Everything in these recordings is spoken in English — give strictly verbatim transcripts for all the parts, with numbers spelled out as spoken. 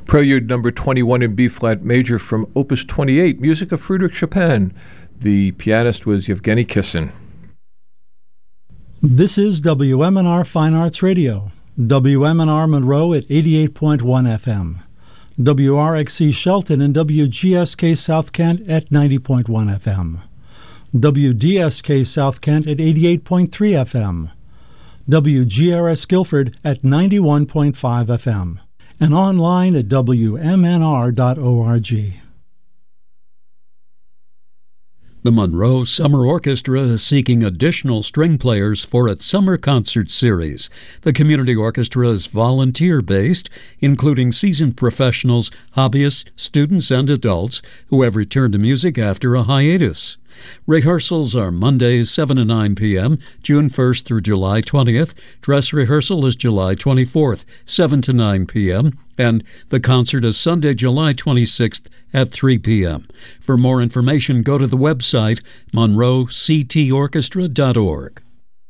Prelude number twenty-one in B-flat major from Opus twenty-eight, music of Friedrich Chopin. The pianist was Yevgeny Kissin. This is W M N R Fine Arts Radio, W M N R Monroe at eighty-eight point one F M, W R X C Shelton and W G S K South Kent at ninety point one F M, W D S K South Kent at eighty-eight point three F M, W G R S Guilford at ninety-one point five F M, and online at W M N R dot org. The Monroe Summer Orchestra is seeking additional string players for its summer concert series. The community orchestra is volunteer-based, including seasoned professionals, hobbyists, students, and adults who have returned to music after a hiatus. Rehearsals are Mondays seven to nine p.m., June first through July twentieth. Dress rehearsal is July twenty-fourth, seven to nine p.m., and the concert is Sunday, July twenty-sixth at three p.m. For more information, go to the website monroe c t orchestra dot org.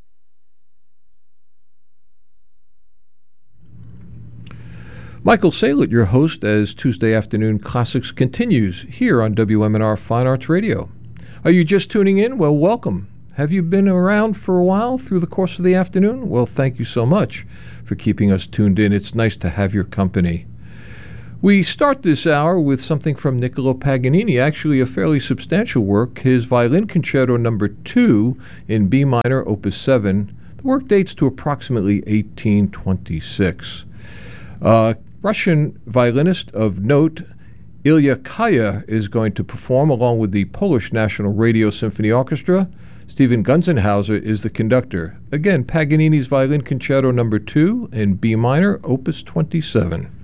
Michael Saylett, your host, as Tuesday Afternoon Classics continues here on W M N R Fine Arts Radio. Are you just tuning in? Well, welcome. Have you been around for a while through the course of the afternoon? Well, thank you so much for keeping us tuned in. It's nice to have your company. We start this hour with something from Niccolo Paganini, actually a fairly substantial work, his Violin Concerto number two in B minor, opus seven. The work dates to approximately eighteen twenty-six. Uh, Russian violinist of note, Ilya Kaya, is going to perform along with the Polish National Radio Symphony Orchestra. Stephen Gunzenhauser is the conductor. Again, Paganini's Violin Concerto number two in B minor, opus twenty-seven.